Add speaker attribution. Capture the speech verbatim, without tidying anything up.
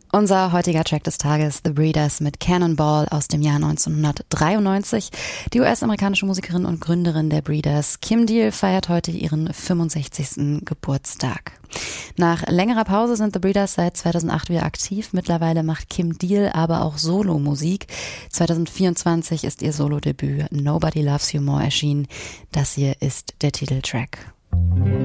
Speaker 1: Unser heutiger Track des Tages, The Breeders mit Cannonball aus dem Jahr neunzehnhundertdreiundneunzig. Die U S-amerikanische Musikerin und Gründerin der Breeders, Kim Deal, feiert heute ihren fünfundsechzigsten Geburtstag. Nach längerer Pause sind The Breeders seit zweitausendacht wieder aktiv. Mittlerweile macht Kim Deal aber auch Solo-Musik. zweitausendvierundzwanzig ist ihr Solo-Debüt Nobody Loves You More erschienen. Das hier ist der Titeltrack.